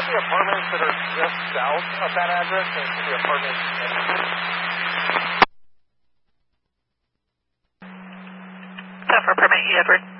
see apartments that are just south of that address, and it should be apartments. So for permit, Edward.